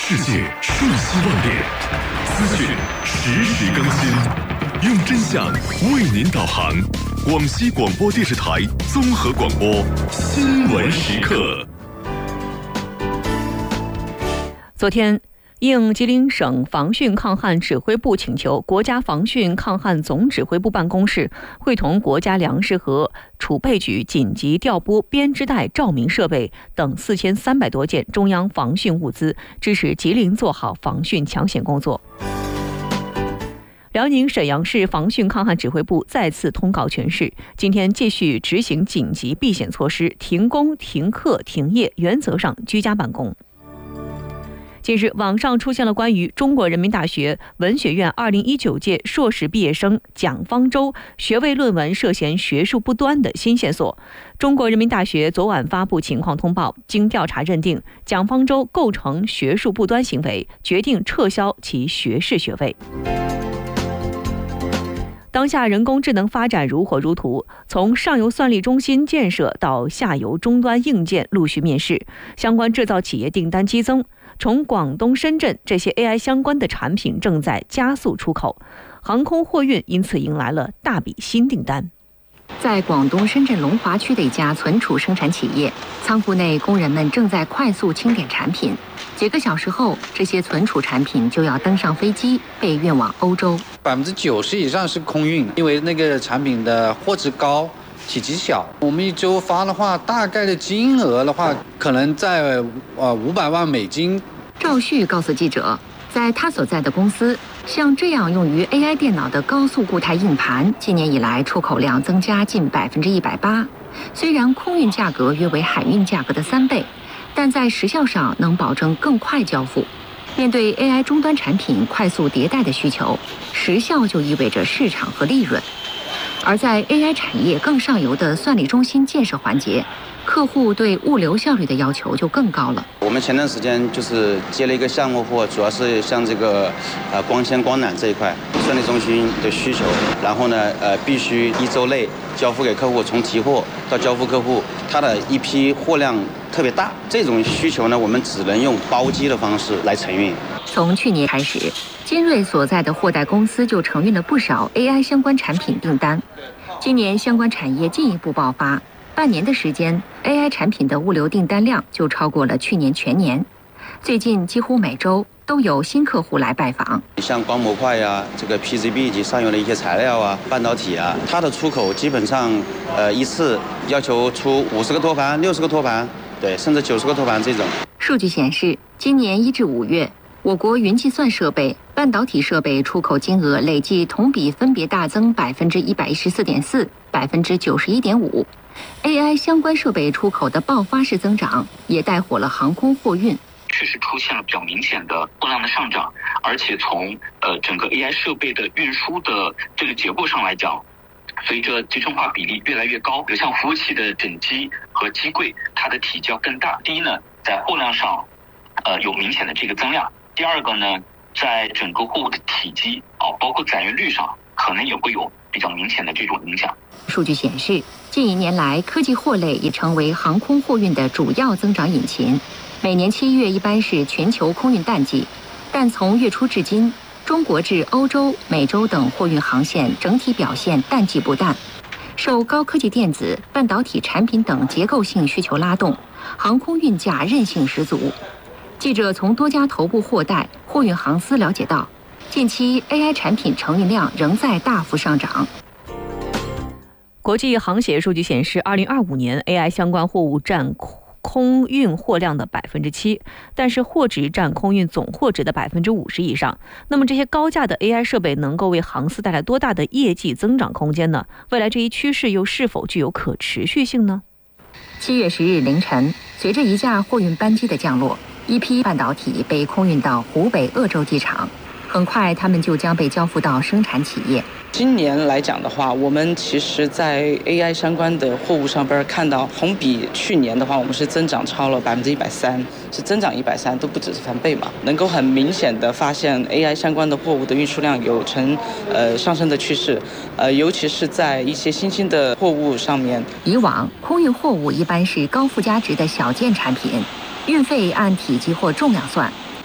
世界瞬息万变，资讯实时更新，用真相为您导航。广西广播电视台综合广播新闻时刻。 昨天，应吉林省防汛抗旱指挥部请求，国家防汛抗旱总指挥部办公室会同国家粮食和储备局紧急调拨编织袋照明设备等4300多件中央防汛物资，支持吉林做好防汛抢险工作。辽宁沈阳市防汛抗旱指挥部再次通告全市，今天继续执行紧急避险措施，停工、停课、停业，原则上居家办公。近日，网上出现了关于中国人民大学文学院2019届硕士毕业生蒋方舟学位论文涉嫌学术不端的新线索。中国人民大学昨晚发布情况通报，经调查认定蒋方舟构成学术不端行为，决定撤销其学士学位。当下人工智能发展如火如荼，从上游算力中心建设到下游终端硬件陆续面世，相关制造企业订单激增。从广东、深圳，这些 AI 相关的产品正在加速出口，航空货运因此迎来了大笔新订单。 在广东深圳龙华区的一家存储生产企业，仓库内工人们正在快速清点产品。几个小时后，这些存储产品就要登上飞机，被运往欧洲。 90%以上是空运，因为那个产品的货值高，体积小。我们一周发的话，大概的金额的话，可能在500万美金。 赵旭告诉记者，在他所在的公司，像这样用于 AI 电脑的高速固态硬盘，今年以来出口量增加近180%。虽然空运价格约为海运价格的3倍，但在时效上能保证更快交付。面对 AI 终端产品快速迭代的需求，时效就意味着市场和利润。而在 AI 产业更上游的算力中心建设环节，客户对物流效率的要求就更高了。 我们前段时间就是接了一个项目货，主要是像这个光纤光缆这一块算力中心的需求，然后呢必须1周内交付给客户，从提货到交付客户，它的一批货量特别大，这种需求呢我们只能用包机的方式来承运。 从去年开始，金瑞所在的货代公司就承运了不少 AI 相关产品订单。今年相关产业进一步爆发，半年的时间 ，AI 产品的物流订单量就超过了去年全年。最近几乎每周都有新客户来拜访。 像光模块呀、这个 PCB 以及上游的一些材料啊、半导体啊，它的出口基本上一次要求出50个托盘、60个托盘，对，甚至90个托盘这种。 数据显示，今年1至5月，我国云计算设备、半导体设备出口金额累计同比分别大增114.4%、91.5%。AI 相关设备出口的爆发式增长，也带火了航空货运。 确实出现了比较明显的货量的上涨，而且从整个 AI 设备的运输的这个结构上来讲，随着集成化比例越来越高，像服务器的整机和机柜，它的体积要更大。第一呢，在货量上有明显的这个增量。第二个呢，在整个货物的体积包括载运率上，可能也会有比较明显的这种影响。 数据显示，近1年来，科技货类已成为航空货运的主要增长引擎。每年7月一般是全球空运淡季，但从月初至今，中国至欧洲、美洲等货运航线整体表现淡季不淡。受高科技电子、半导体产品等结构性需求拉动，航空运价韧性十足。记者从多家头部货代、货运航司了解到，近期 AI 产品承运量仍在大幅上涨。 国际航协数据显示，2025年 AI 相关货物占空运货量的7%，但是货值占空运总货值的50%以上。那么这些高价的 AI 设备能够为航司带来多大的业绩增长空间呢？未来这一趋势又是否具有可持续性呢？7月10日凌晨，随着一架货运班机的降落，一批半导体被空运到湖北鄂州机场，很快它们就将被交付到生产企业。 今年来讲的话，我们其实在 AI 相关的货物上边看到，同比去年的话，我们是增长超了130%，是增长130%，都不只是翻倍嘛。能够很明显的发现 AI 相关的货物的运输量有呈上升的趋势，尤其是在一些新兴的货物上面。以往空运货物一般是高附加值的小件产品，运费按体积或重量算。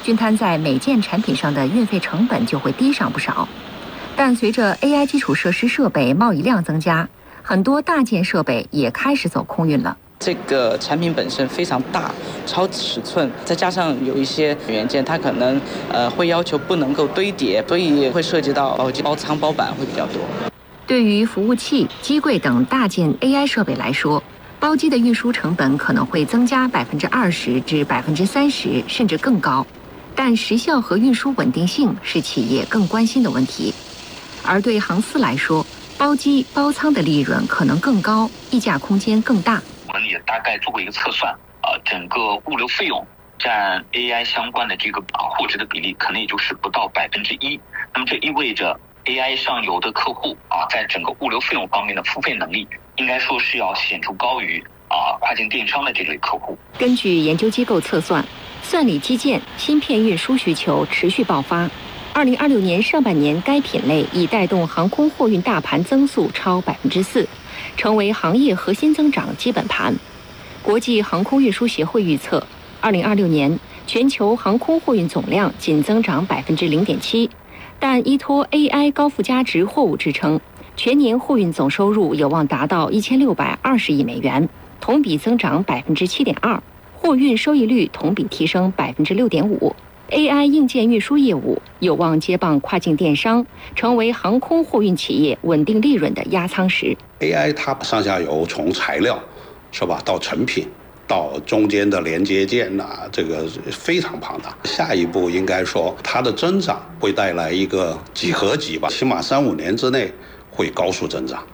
均摊在每件产品上的运费成本就会低上不少。但随着 AI 基础设施设备贸易量增加，很多大件设备也开始走空运了。 这个产品本身非常大，超尺寸，再加上有一些元件，它可能会要求不能够堆叠，所以会涉及到包机、包仓、包板会比较多。 对于服务器、机柜等大件 AI 设备来说，包机的运输成本可能会增加20%至30%，甚至更高。但时效和运输稳定性是企业更关心的问题。而对航司来说，包机、包仓的利润可能更高，溢价空间更大。 我们也大概做过一个测算，整个物流费用占 AI 相关的这个货值的比例，可能也就是不到1%。那么这意味着 AI 上游的客户在整个物流费用方面的付费能力，应该说是要显著高于跨境电商的这类客户。 根据研究机构测算，算力基建、芯片运输需求持续爆发。2026年上半年，该品类已带动航空货运大盘增速超4%，成为行业核心增长基本盘。国际航空运输协会预测，2026年全球航空货运总量仅增长0.7%，但依托 AI 高附加值货物支撑，全年货运总收入有望达到1620亿美元，同比增长7.2%，货运收益率同比提升6.5%。AI 硬件运输业务有望接棒跨境电商，成为航空货运企业稳定利润的压舱石。 AI 它上下游从材料是吧到成品，到中间的连接件这个非常庞大。下一步应该说它的增长会带来一个几何级吧，起码3-5年之内会高速增长。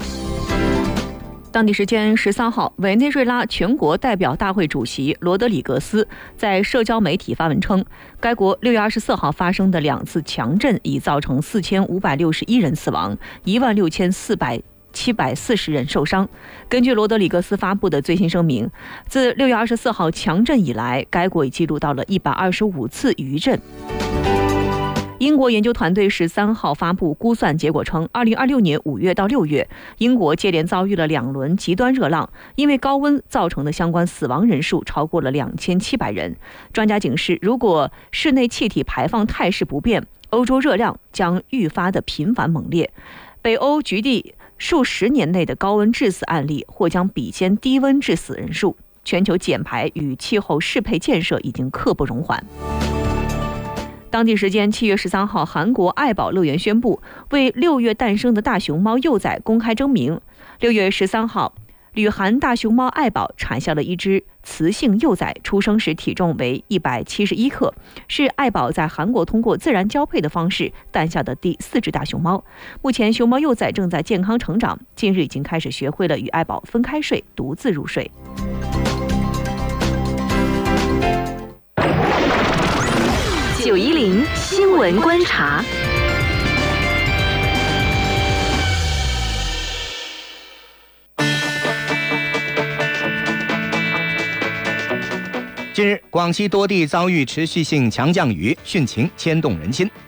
当地时间13号，委内瑞拉全国代表大会主席罗德里格斯在社交媒体发文称，该国6月24号发生的2次强震已造成4561人死亡，16740人受伤。根据罗德里格斯发布的最新声明，自6月24号强震以来，该国已记录到了125次余震。英国研究团队13号发布估算结果称，2026年5月到6月，英国接连遭遇了2轮极端热浪，因为高温造成的相关死亡人数超过了2700人。专家警示，如果室内气体排放态势不变，欧洲热量将愈发的频繁猛烈。北欧局地数十年内的高温致死案例或将比肩低温致死人数。全球减排与气候适配建设已经刻不容缓。当地时间7月13号，韩国爱宝乐园宣布为6月诞生的大熊猫幼崽公开征名。6月13号，旅韩大熊猫爱宝产下了一只雌性幼崽，出生时体重为171克，是爱宝在韩国通过自然交配的方式诞下的第4只大熊猫。目前熊猫幼崽正在健康成长，近日已经开始学会了与爱宝分开睡，独自入睡。 910新闻观察。 近日，广西多地遭遇持续性强降雨，汛情牵动人心。